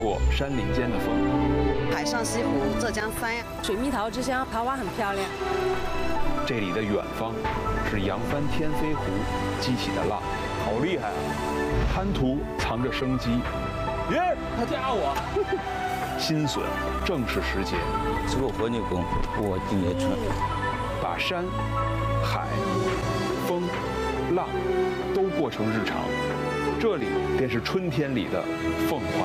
过山林间的风。 海上西湖、浙江三亚、 水蜜桃之乡，桃花很漂亮。 这里的远方是扬帆天飞湖激起的浪，好厉害啊！滩涂藏着生机。耶，他夹我！新笋正是时节， 做活牛工，我今年春， 把山、海、风、浪都过成日常，这里便是春天里的奉化。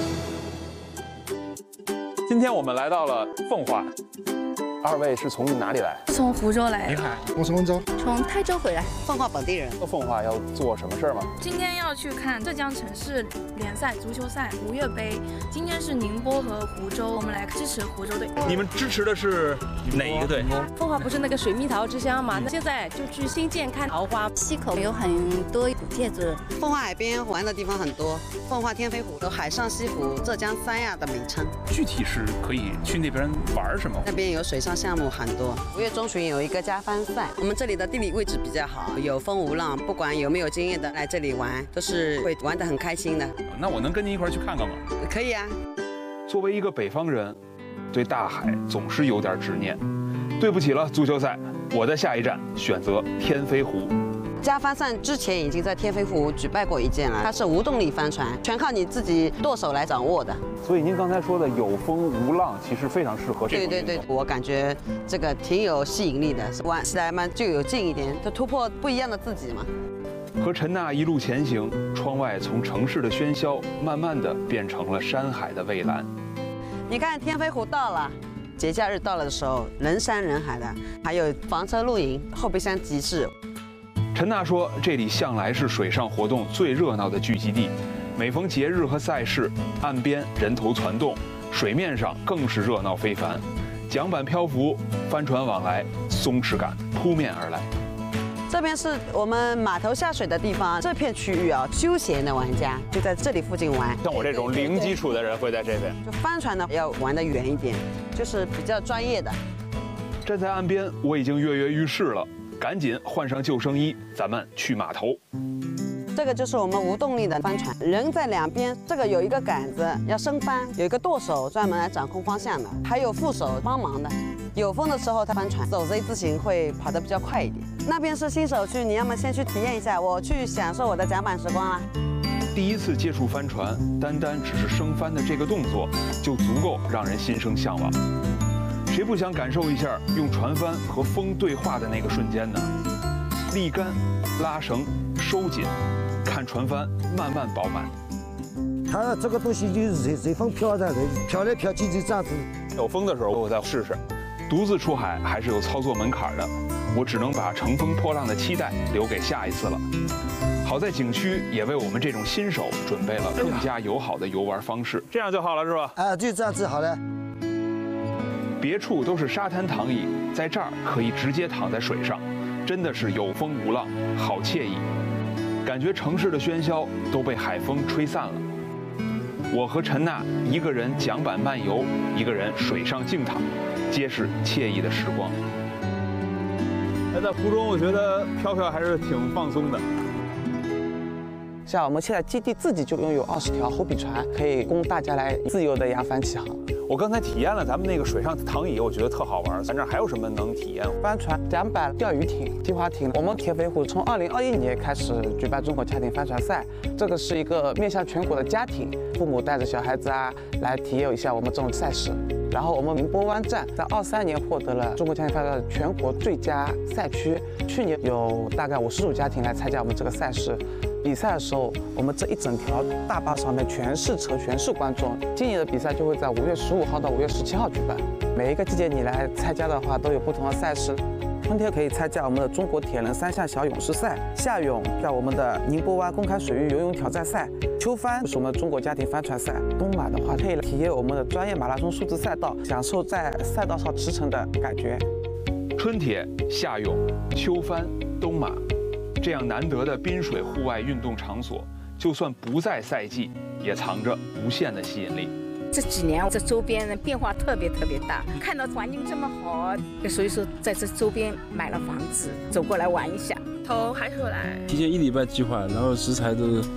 今天我们来到了奉化，二位是从哪里来？ 从湖州来。 你好， 我从温州。 从泰州回来。 奉化本地人。 到奉化要做什么事儿吗？ 今天要去看浙江城市联赛足球赛吴越杯。今天是宁波和湖州，我们来支持湖州队。 你们支持的是哪一个队？ 奉化不是那个水蜜桃之乡嘛？那现在就去新建看桃花。 溪口有很多古建筑。 奉化海边玩的地方很多，奉化天飞湖有海上西湖、浙江三亚的名称。 具体是可以去那边玩什么？ 那边有水上项目很多。5月中旬有一个加帆赛，我们这里的地理位置比较好，有风无浪，不管有没有经验的来这里玩，都是会玩得很开心的。 那我能跟您一块儿去看看吗？ 可以啊。 作为一个北方人，对大海总是有点执念。对不起了，足球赛，我的下一站选择天飞湖。 加帆赛之前已经在天飞湖举办过一件了，它是无动力帆船，全靠你自己舵手来掌握的。 所以您刚才说的有风无浪，其实非常适合这种运动。 对，我感觉这个挺有吸引力的，玩起来嘛就有劲一点，就突破不一样的自己嘛。 和陈娜一路前行，窗外从城市的喧嚣，慢慢的变成了山海的蔚蓝。 你看天飞湖到了。节假日到了的时候，人山人海的，还有房车露营、后备箱集市。 陈娜说，这里向来是水上活动最热闹的聚集地，每逢节日和赛事，岸边人头攒动，水面上更是热闹非凡，桨板漂浮，帆船往来，松弛感扑面而来。 这边是我们码头下水的地方，这片区域啊，休闲的玩家就在这里附近玩。 像我这种零基础的人会在这边。 就帆船呢要玩得远一点，就是比较专业的。 站在岸边，我已经跃跃欲试了，赶紧换上救生衣，咱们去码头。 这个就是我们无动力的帆船，人在两边，这个有一个杆子要升帆，有一个舵手专门来掌控方向的，还有副手帮忙的。有风的时候，它帆船走 Z 字形会跑得比较快一点。那边是新手区，你要么先去体验一下，我去享受我的桨板时光啦。 第一次接触帆船，单只是升帆的这个动作，就足够让人心生向往。谁不想感受一下用船帆和风对话的那个瞬间呢？立竿、拉绳、收紧，看船帆慢慢饱满。 它这个东西就是随风飘的，飘来飘去就这样子。 有风的时候我再试试。独自出海还是有操作门槛的，我只能把乘风破浪的期待留给下一次了。好在景区也为我们这种新手准备了更加友好的游玩方式，这样就好了是吧？ 啊，就这样子好了。 别处都是沙滩躺椅，在这儿可以直接躺在水上，真的是有风无浪，好惬意。感觉城市的喧嚣都被海风吹散了。我和陈娜一个人桨板漫游，一个人水上静躺，皆是惬意的时光。在湖中，我觉得飘飘还是挺放松的。 像我们现在基地自己就拥有20条后备船，可以供大家来自由的扬帆起航。 我刚才体验了咱们那个水上躺椅，我觉得特好玩。咱这儿还有什么能体验？ 帆船、桨板、钓鱼艇、皮划艇。我们天飞湖从2021年开始举办中国家庭帆船赛，这个是一个面向全国的家庭，父母带着小孩子啊来体验一下我们这种赛事。然后我们宁波湾站在23年获得了中国家庭帆船赛全国最佳赛区，去年有大概50组家庭来参加我们这个赛事。比赛的时候，我们这一整条大坝上面全是车，全是观众。今年的比赛就会在5月15号到5月17号举办。每一个季节你来参加的话，都有不同的赛事。春天可以参加我们的中国铁人3项小勇士赛，夏泳像我们的宁波湾公开水域游泳挑战赛，秋帆是我们中国家庭帆船赛，冬马的话可以体验我们的专业马拉松数字赛道，享受在赛道上驰骋的感觉。 春铁、夏泳、秋帆、冬马。这样难得的滨水户外运动场所，就算不在赛季，也藏着无限的吸引力。 这几年这周边的变化特别大，看到环境这么好，所以说在这周边买了房子，走过来玩一下。 投海口来， 提前1礼拜计划，然后食材都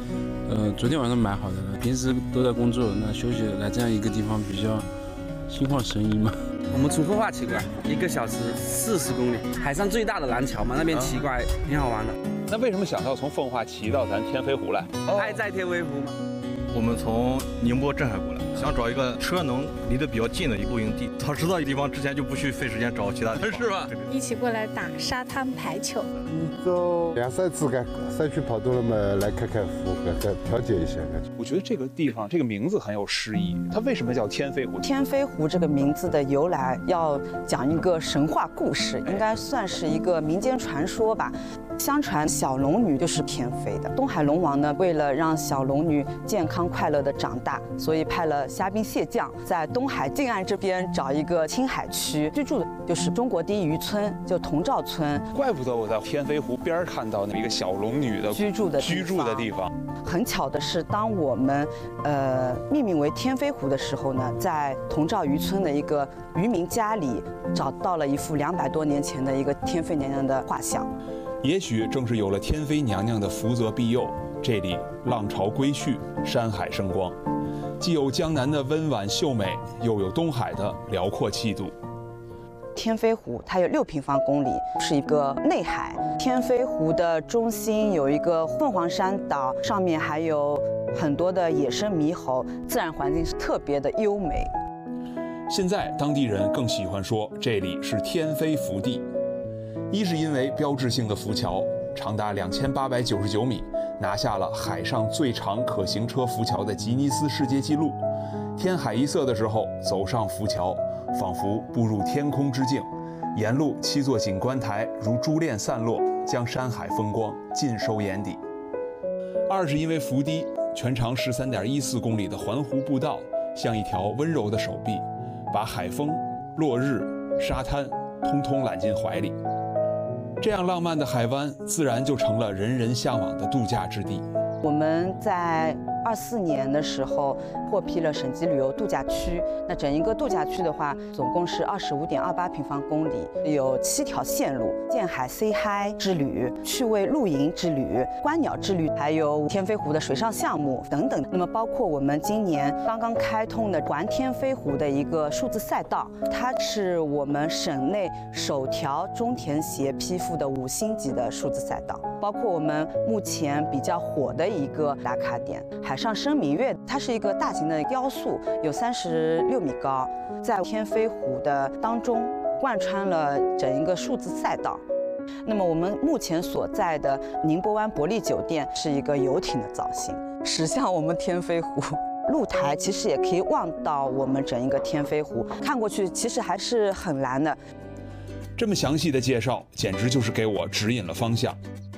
昨天晚上买好的了，平时都在工作，那休息来这样一个地方比较心旷神怡嘛。 我们从奉化骑过来，1个小时40公里，海上最大的廊桥嘛，那边骑过来挺好玩的。 那为什么想到从奉化骑到咱天飞湖来？ 爱在天飞湖嘛。 我们从宁波镇海过来，想找一个车能离得比较近的一个露营地。早知道地方之前就不去费时间找其他的，是吧？ 一起过来打沙滩排球。 一周2、3次该山区跑多了嘛，来看看湖，调节一下。 我觉得这个地方这个名字很有诗意，它为什么叫天飞湖？ 天飞湖这个名字的由来，要讲一个神话故事，应该算是一个民间传说吧。相传小龙女就是天飞的。东海龙王呢，为了让小龙女健康快乐的长大，所以派了虾兵蟹将在东海近岸这边找一个青海区居住的，就是中国第一渔村，就童兆村。 怪不得我在天飞湖边看到那一个小龙女的居住的地方。 很巧的是，当我们命名为天飞湖的时候呢，在童兆渔村的一个渔民家里找到了一幅200多年前的一个天妃娘娘的画像。 也许正是有了天妃娘娘的福泽庇佑，这里浪潮归去，山海生光，既有江南的温婉秀美，又有东海的辽阔气度。 天飞湖它有6平方公里，是一个内海。天飞湖的中心有一个凤凰山岛，上面还有很多的野生猕猴，自然环境是特别的优美。 现在当地人更喜欢说这里是天飞福地，一是因为标志性的浮桥长达2899米，拿下了海上最长可行车浮桥的吉尼斯世界纪录。天海一色的时候，走上浮桥，仿佛步入天空之境，沿路7座景观台如珠链散落，将山海风光尽收眼底。二是因为浮堤全长13.14公里的环湖步道，像一条温柔的手臂，把海风、落日、沙滩通通揽进怀里。这样浪漫的海湾，自然就成了人人向往的度假之地。 我们在24年的时候获批了省级旅游度假区。那整一个度假区的话，总共是25.28平方公里，有7条线路：建海 Say Hi 之旅、趣味露营之旅、观鸟之旅，还有天飞湖的水上项目等等。那么包括我们今年刚刚开通的环天飞湖的一个数字赛道，它是我们省内首条中田协批复的5星级的数字赛道。包括我们目前比较火的一个打卡点海上生明月，它是一个大型的雕塑，有36米高，在天飞湖的当中贯穿了整一个数字赛道。那么我们目前所在的宁波湾伯利酒店是一个游艇的造型，驶向我们天飞湖。露台其实也可以望到我们整一个天飞湖，看过去其实还是很蓝的。 这么详细的介绍，简直就是给我指引了方向。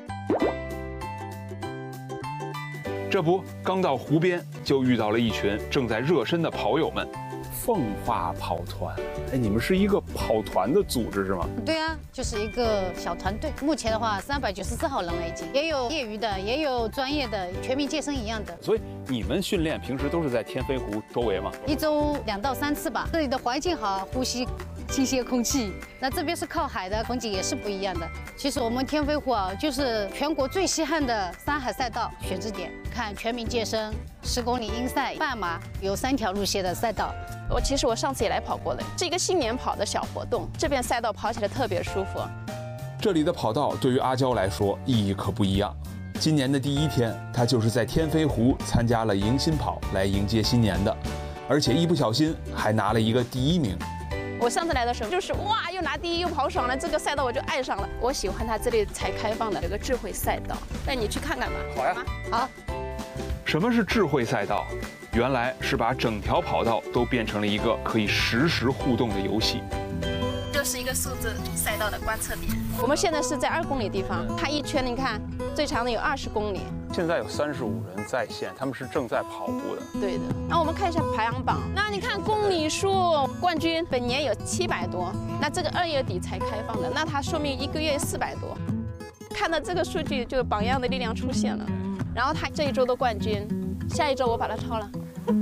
这不，刚到湖边就遇到了一群正在热身的跑友们。奉化跑团，哎，你们是一个跑团的组织是吗？ 对啊，就是一个小团队。目前的话，394号人了已经，也有业余的，也有专业的，全民健身一样的。 所以你们训练平时都是在天飞湖周围吗 ？1周2到3次吧。这里的环境好，呼吸新鲜空气。那这边是靠海的，风景也是不一样的。其实我们天飞湖啊，就是全国最稀罕的山海赛道选址点。看全民健身，10公里英赛、半马，有3条路线的赛道。 其实我上次也来跑过了，是一个新年跑的小活动。这边赛道跑起来特别舒服。 这里的跑道对于阿娇来说意义可不一样。今年的第1天，她就是在天飞湖参加了迎新跑来迎接新年的，而且一不小心还拿了一个第1名。 我上次来的时候就是哇，又拿第1，又跑爽了，这个赛道我就爱上了。我喜欢它这里才开放的这个智慧赛道，带你去看看吧。 好呀， 好。 什么是智慧赛道？原来是把整条跑道都变成了一个可以实时互动的游戏。 这是一个数字赛道的观测点。我们现在是在2公里地方，它一圈你看最长的有20公里。 现在有35人在线，他们是正在跑步的。 对的。那我们看一下排行榜。那你看公里数冠军本年有700多，那这个2月底才开放的，那它说明1个月400多。看到这个数据，就榜样的力量出现了。然后他这一周的冠军，下一周我把他超了。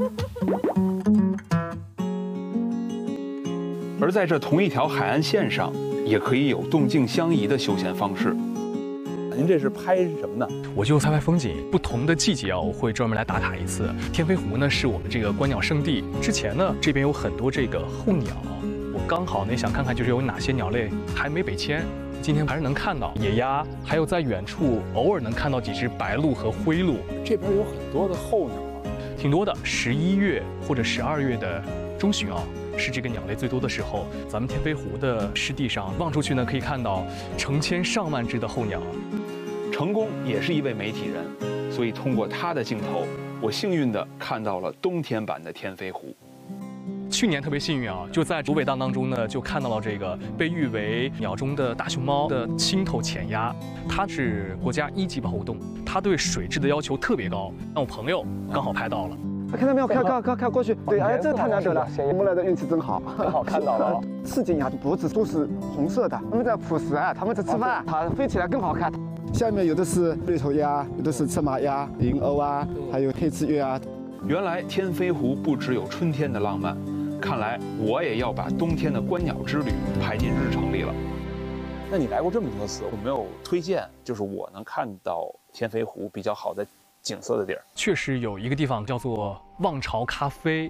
而在这同一条海岸线上，也可以有动静相宜的休闲方式。 您这是拍什么呢？ 我就拍风景，不同的季节啊，我会专门来打卡一次。天飞湖呢是我们这个观鸟圣地，之前呢这边有很多这个候鸟，我刚好呢想看看就是有哪些鸟类还没北迁。今天还是能看到野鸭，还有在远处偶尔能看到几只白鹭和灰鹭。 这边有很多的候鸟啊， 挺多的。11月或者12月的中旬啊，是这个鸟类最多的时候。咱们天飞湖的湿地上望出去呢，可以看到成千上万只的候鸟。 成功也是一位媒体人，所以通过他的镜头，我幸运地看到了冬天版的天飞湖。 去年特别幸运啊，就在芦苇荡当中呢，就看到了这个被誉为鸟中的大熊猫的青头浅鸭，它是国家1级保护动物，它对水质的要求特别高。那我朋友刚好拍到了， 看到没有？看过去，对，哎，这太难得了，我们来的运气真好， 刚好看到了。 刺锦鸭的脖子都是红色的，它们在捕食啊，它们在吃饭，它飞起来更好看。下面有的是绿头鸭，有的是赤马鸭、银鸥啊，还有黑翅鸢啊。 原来天飞湖不只有春天的浪漫。看来我也要把冬天的观鸟之旅排进日程里了。那你来过这么多次，有没有推荐就是我能看到天飞湖比较好的景色的地儿？ 确实有一个地方叫做望潮咖啡。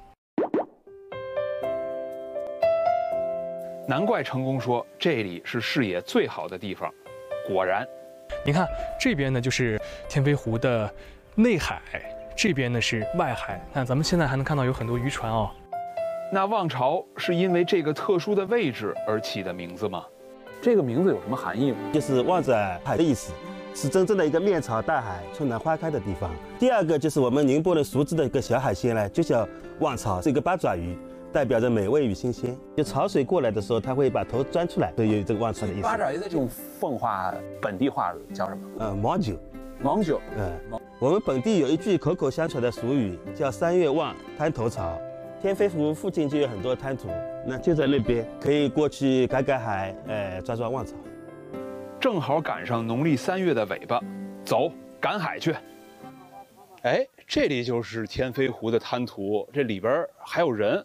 难怪成功说这里是视野最好的地方。果然， 你看这边呢就是天飞湖的内海，这边呢是外海。看咱们现在还能看到有很多渔船哦。 那望潮是因为这个特殊的位置而起的名字吗？这个名字有什么含义吗？ 就是望着海的意思，是真正的一个面朝大海、春暖花开的地方。第二个就是我们宁波人熟知的一个小海鲜呢，就叫望潮，是一个八爪鱼，代表着美味与新鲜。就潮水过来的时候，它会把头钻出来，所以有这个望潮的意思。 八爪鱼的这种奉化本地话叫什么？ 芒酒。 芒酒。 我们本地有一句口口相传的俗语，叫3月望，滩头潮。天飞湖附近就有很多滩涂，那就在那边，可以过去赶赶海，抓抓望潮。 正好赶上农历3月的尾巴，走，赶海去。哎，这里就是天飞湖的滩涂，这里边还有人。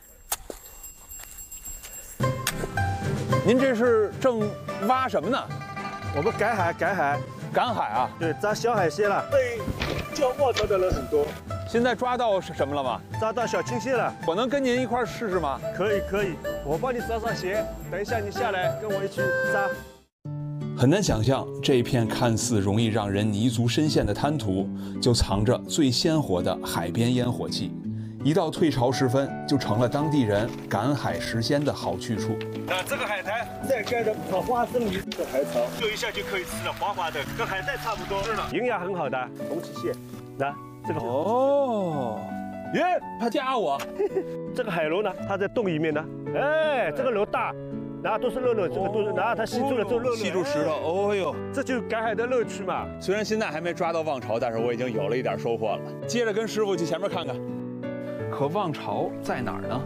您这是正挖什么呢？ 我们赶海。 赶海啊？ 对，抓小海鲜了。对，叫望潮的人很多。 现在抓到是什么了吗？ 抓到小青蟹了。 我能跟您一块儿试试吗？ 可以，我帮你抓鞋。等一下你下来跟我一起抓。 很难想象，这片看似容易让人泥足深陷的滩涂，就藏着最鲜活的海边烟火气。一到退潮时分，就成了当地人赶海食鲜的好去处。 那这个海苔再盖着草花生米的海草，就一下就可以吃了，滑滑的，跟海带差不多。是的，营养很好的红旗蟹。那这个哦，耶，他夹我。 这个海螺呢，它在洞里面呢。哎，这个螺大，然后都是肉，这个都是，然后它吸住了这肉， 吸住石头。哦呦， 这就是赶海的乐趣嘛。 虽然现在还没抓到望潮，但是我已经有了一点收获了。接着跟师傅去前面看看。可望潮在哪儿呢？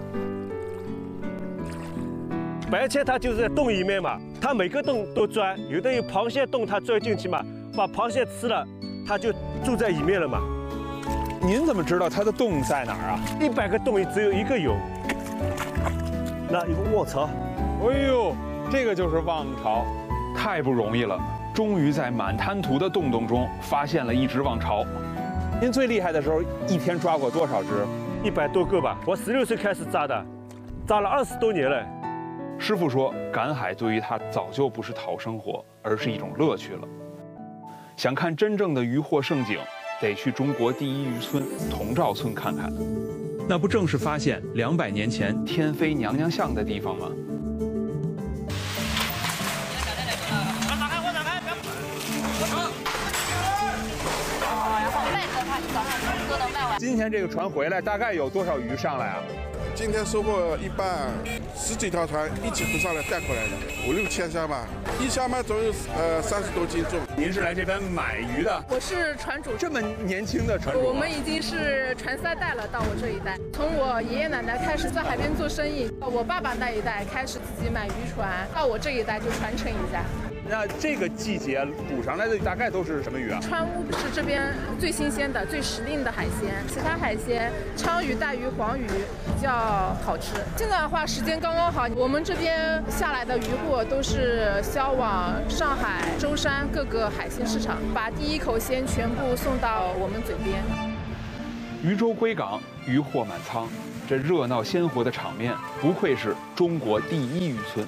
白切它就是在洞里面嘛，它每个洞都钻，有的有螃蟹洞，它钻进去嘛，把螃蟹吃了，它就住在里面了嘛。 您怎么知道它的洞在哪儿啊 ？100个洞里只有1个有。那有个望潮， 哎呦，这个就是望潮，太不容易了，终于在满滩涂的洞中发现了一只望潮。您最厉害的时候，一天抓过多少只 ？100多个吧。我16岁开始抓的，抓了20多年了。 师傅说，赶海对于他早就不是讨生活，而是一种乐趣了。想看真正的渔获盛景，得去中国第一渔村同照村看看。那不正是发现200年前天飞娘娘像的地方吗？今天这个船回来，大概有多少鱼上来啊？ 今天收获一半，10几条船一起浮上来带回来的，5、6千箱吧，一箱嘛总有30多斤重。 您是来这边买鱼的？ 我是船主。 这么年轻的船主？ 我们已经是传3代了，到我这一代。从我爷爷奶奶开始在海边做生意，我爸爸那一代开始自己买渔船，到我这一代就传承一下。 那这个季节捕上来的大概都是什么鱼啊？ 川乌是这边最新鲜的、最时令的海鲜，其他海鲜鲳鱼、带鱼、黄鱼比较好吃。现在的话时间刚刚好，我们这边下来的鱼货都是销往上海、舟山各个海鲜市场，把第一口鲜全部送到我们嘴边。 渔舟归港，渔货满仓，这热闹鲜活的场面，不愧是中国第一渔村。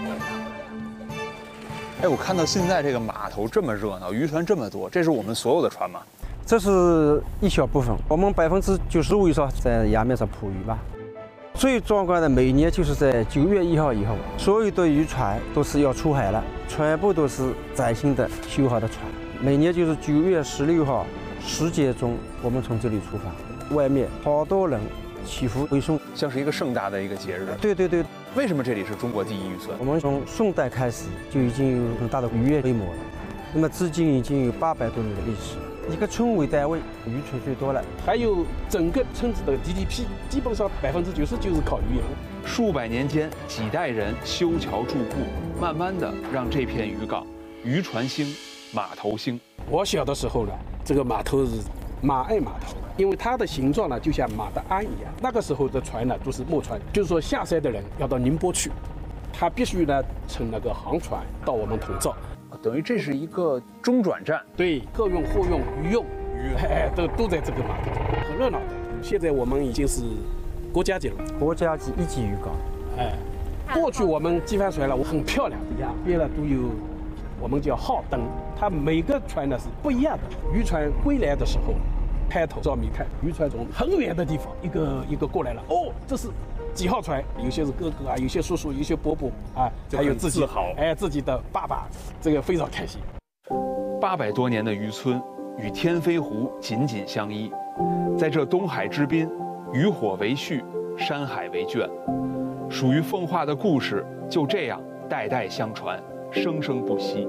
哎，我看到现在这个码头这么热闹，渔船这么多，这是我们所有的船吗？ 这是一小部分，我们95%以上在崖面上捕鱼吧。最壮观的每年就是在9月1号以后，所有的渔船都是要出海了，全部都是崭新的修好的船。每年就是9月16号10点钟，我们从这里出发，外面好多人祈福回送， 像是一个盛大的一个节日。 对对对。 为什么这里是中国第一渔村？ 我们从宋代开始就已经有很大的渔业规模了，那么至今已经有800多年的历史。一个村为单位，渔村最多了， 还有整个村子的 GDP， 基本上90%就是靠渔业。 数百年间，几代人修桥筑路，慢慢的让这片渔港渔船兴，码头兴。 我小的时候呢，这个码头是马爱码头，因为它的形状呢就像马的鞍一样。那个时候的船呢都是木船，就是说下山的人要到宁波去，他必须呢乘那个航船到我们铜灶。 等于这是一个中转站， 对，客运、货运、渔用，都在这个码头，很热闹的。现在我们已经是国家级了， 国家级1级渔港。 哎，过去我们机帆船了，很漂亮的，两边呢都有我们叫号灯，它每个船呢是不一样的。渔船归来的时候，抬头照明看，渔船从很远的地方一个过来了，哦，这是几号船？有些是哥哥啊，有些叔叔，有些伯伯啊，还有自己自己的爸爸，这个非常开心。 800多年的渔村与天飞湖紧紧相依，在这东海之滨，渔火为序，山海为卷，属于奉化的故事就这样代代相传，生生不息。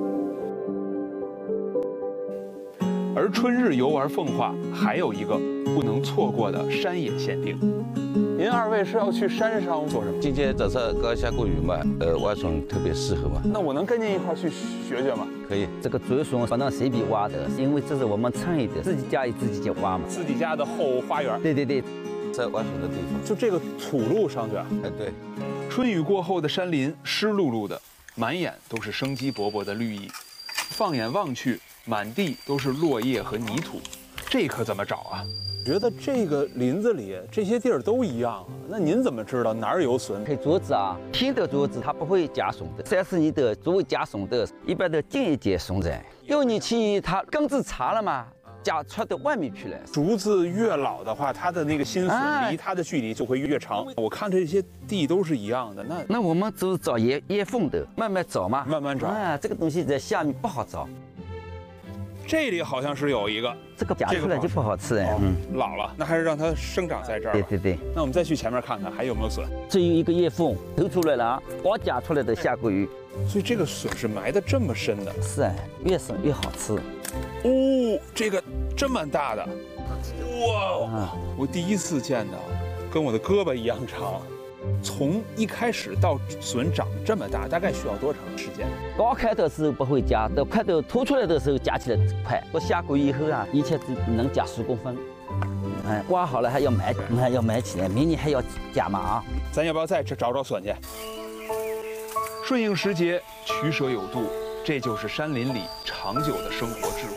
而春日游玩奉化还有一个不能错过的山野限定。您2位是要去山上做什么？ 今天早上刚下过雨嘛，蛙船特别适合嘛。 那我能跟您一块去学学吗？ 可以。 这个竹笋反正随便挖的，因为这是我们村里的，自己家里自己就挖嘛。 自己家的后花园。 对对对， 在挖水的地方。 就这个土路上去啊？ 哎，对。 春雨过后的山林湿漉漉的，满眼都是生机勃勃的绿意。放眼望去，满地都是落叶和泥土，这可怎么找啊？觉得这个林子里这些地儿都一样啊，那您怎么知道哪儿有笋？ 配竹子啊，新的竹子它不会加笋的，30年的作为加笋的，一般的近一点笋在。6年期它根子长了嘛，加出到外面去了。 竹子越老的话，它的那个新笋离它的距离就会越长。我看这些地都是一样的，那我们只是找叶缝的，慢慢找嘛， 慢慢找。 啊，这个东西在下面不好找。 这里好像是有一个， 这个夹出来就不好吃哎， 老了，那还是让它生长在这儿。 对对对。 那我们再去前面看看还有没有笋。 这有一个叶缝，头出来了啊，刚夹出来的下过鱼。 所以这个笋是埋得这么深的。 是哎，越深越好吃。 哦，这个这么大的，哇！我第一次见到，跟我的胳膊一样长。从一开始到笋长这么大，大概需要多长时间？ 刚开的时候不会夹，等快到凸出来的时候夹起来快。我下过以后啊，一切只能夹10公分。挖好了还要埋起来，明年还要夹嘛啊！ 咱要不要再找笋去？顺应时节，取舍有度，这就是山林里长久的生活智慧。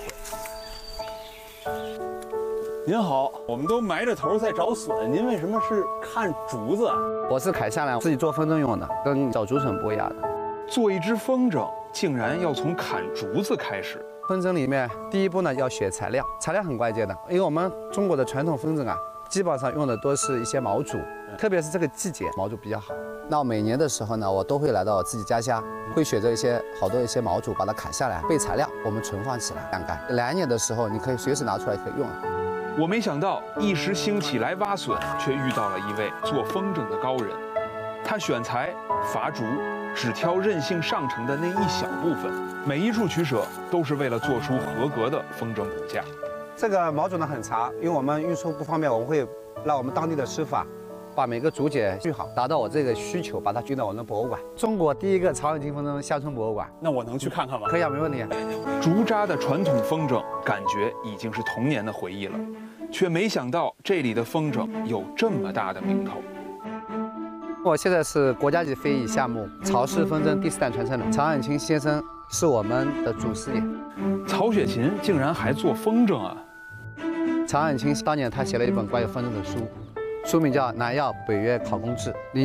您好，我们都埋着头在找笋，您为什么是看竹子啊？ 我是砍下来自己做风筝用的，跟找竹笋不一样的。 做一只风筝，竟然要从砍竹子开始。 风筝里面第一步呢要选材料，材料很关键的，因为我们中国的传统风筝啊，基本上用的都是一些毛竹，特别是这个季节毛竹比较好。那每年的时候呢，我都会来到我自己家乡，会选择好多毛竹，把它砍下来备材料，我们存放起来晾干。2年的时候，你可以随时拿出来可以用。 我没想到一时兴起来挖笋，却遇到了一位做风筝的高人。他选材伐竹，只挑韧性上乘的那一小部分，每一处取舍都是为了做出合格的风筝骨架。 这个毛竹呢很长，因为我们运输不方便，我们会让我们当地的师傅把每个竹简锯好，达到我这个需求，把它捐到我们的博物馆。中国第一个曹永庆风筝乡村博物馆。 那我能去看看吗？ 可以啊，没问题。 竹扎的传统风筝，感觉已经是童年的回忆了，却没想到这里的风筝有这么大的名头。 我现在是国家级非遗项目曹氏风筝第4代传承人，曹永庆先生是我们的祖师爷。 曹雪芹竟然还做风筝啊！ 曹永庆当年他写了一本关于风筝的书，书名叫《南药北岳考工志》，里